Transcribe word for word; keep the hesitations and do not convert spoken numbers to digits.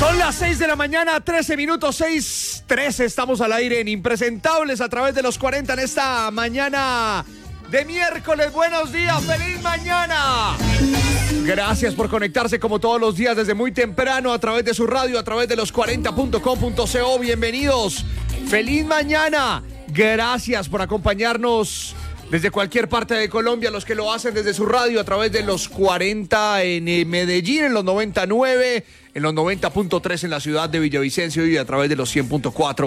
Son las seis de la mañana, trece minutos, seis trece. Estamos al aire en Impresentables a través de los cuarenta en esta mañana de miércoles. Buenos días, feliz mañana. Gracias por conectarse como todos los días desde muy temprano a través de su radio, a través de los cuarenta punto com punto co. Bienvenidos. Feliz mañana. Gracias por acompañarnos desde cualquier parte de Colombia, los que lo hacen desde su radio a través de los cuarenta en Medellín, en los noventa y nueve, en los noventa punto tres en la ciudad de Villavicencio y a través de los cien punto cuatro